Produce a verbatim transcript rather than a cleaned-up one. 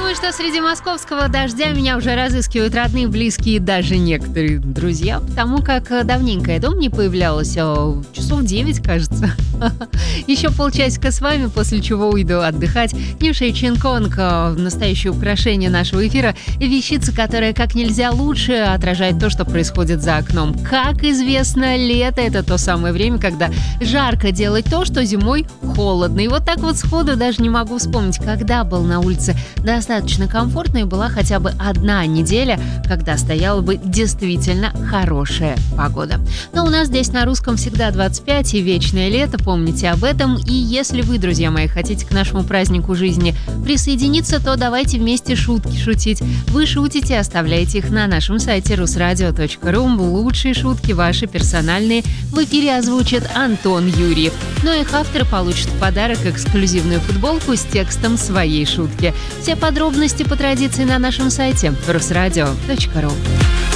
думаю, что среди московского дождя меня уже разыскивают родные, близкие и даже некоторые друзья, потому как давненько я дома не появлялась, а часов девять, кажется. Еще полчасика с вами, после чего уйду отдыхать. Нюша и Чинг-Конг, настоящее украшение нашего эфира, вещица, которая как нельзя лучше отражает то, что происходит за окном. Как известно, лето — это то самое время, когда жарко делать то, что зимой холодно. И вот так вот сходу даже не могу вспомнить, когда был на улице достаточно комфортно и была хотя бы одна неделя, когда стояла бы действительно хорошая погода. Но у нас здесь на русском всегда двадцать пять и вечное лето, помните об этом. И если вы, друзья мои, хотите к нашему празднику жизни присоединиться, то давайте вместе шутки шутить. Вы шутите, оставляйте их на нашем сайте русрадио точка ру. Лучшие шутки, ваши персональные, в эфире озвучит Антон Юрьев. Но их авторы получат в подарок эксклюзивную футболку с текстом своей шутки. Все подробности по традиции на нашем сайте русрадио точка ру.